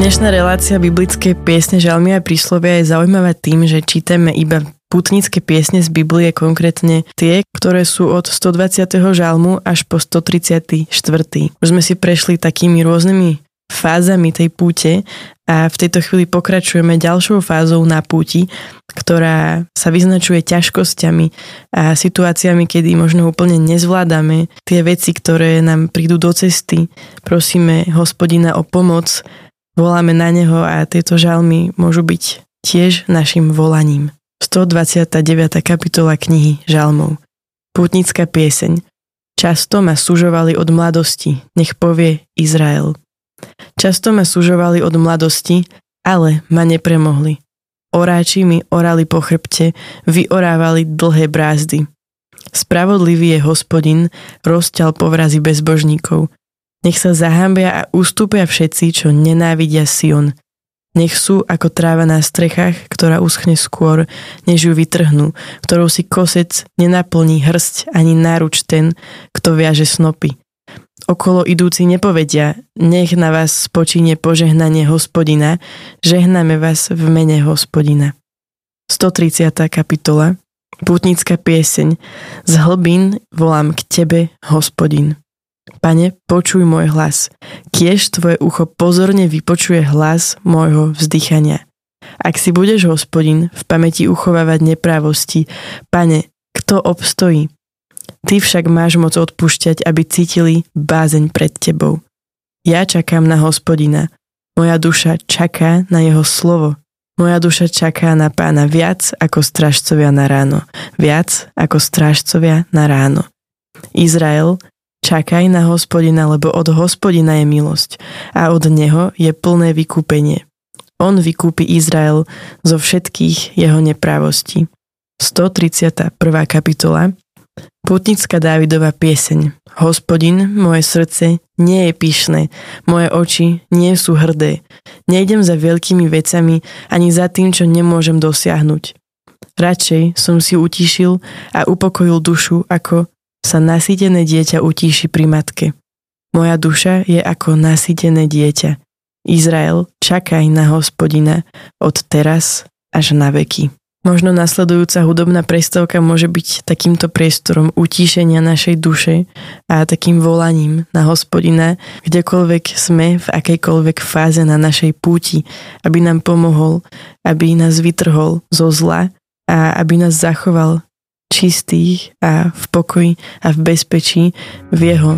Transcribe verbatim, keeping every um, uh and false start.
Dnešná relácia biblické piesne, žalmy a príslovia je zaujímavá tým, že čítame iba pútnické piesne z Biblie, konkrétne tie, ktoré sú od stodvadsiateho žalmu až po stotridsiaty štvrtý Už sme si prešli takými rôznymi fázami tej púte a v tejto chvíli pokračujeme ďalšou fázou na púti, ktorá sa vyznačuje ťažkosťami a situáciami, kedy možno úplne nezvládame tie veci, ktoré nám prídu do cesty. Prosíme Hospodina o pomoc, voláme na neho a tieto žalmy môžu byť tiež našim volaním. stodvadsiata deviata kapitola knihy žalmov. Pútnická pieseň. Často ma sužovali od mladosti, nech povie Izrael. Často ma sužovali od mladosti, ale ma nepremohli. Oráči mi orali po chrbte, vyorávali dlhé brázdy. Spravodlivý je Hospodin, rozťal povrazy bezbožníkov. Nech sa zahambia a ustúpia všetci, čo nenávidia Sion. Nech sú ako tráva na strechách, ktorá uschne skôr, než ju vytrhnú, ktorou si kosec nenaplní hrst ani náruč ten, kto viaže snopy. Okolo idúci nepovedia, nech na vás spočíne požehnanie Hospodina, žehnáme vás v mene Hospodina. stotridsiata kapitola. Pútnická pieseň. Z hlbín volám k tebe, Hospodin. Pane, počuj môj hlas. Kiež tvoje ucho pozorne vypočuje hlas môjho vzdychania. Ak si budeš, Hospodin, v pamäti uchovávať neprávosti, Pane, kto obstojí? Ty však máš moc odpúšťať, aby cítili bázeň pred tebou. Ja čakám na Hospodina. Moja duša čaká na jeho slovo. Moja duša čaká na Pána viac ako strážcovia na ráno. Viac ako strážcovia na ráno. Izrael, čakaj na Hospodina, lebo od Hospodina je milosť a od neho je plné vykúpenie. On vykúpi Izrael zo všetkých jeho neprávostí. stotridsiata prvá kapitola. Pútnická Dávidova pieseň. Hospodin, moje srdce nie je pyšné, moje oči nie sú hrdé. Nejdem za veľkými vecami ani za tým, čo nemôžem dosiahnuť. Radšej som si utíšil a upokojil dušu, ako sa nasýtené dieťa utíši pri matke. Moja duša je ako nasýtené dieťa. Izrael, čakaj na Hospodina od teraz až na veky. Možno nasledujúca hudobná prestávka môže byť takýmto priestorom utíšenia našej duše a takým volaním na Hospodina, kdekoľvek sme, v akejkoľvek fáze na našej púti, aby nám pomohol, aby nás vytrhol zo zla a aby nás zachoval čistých a v pokoji a v bezpečí v jeho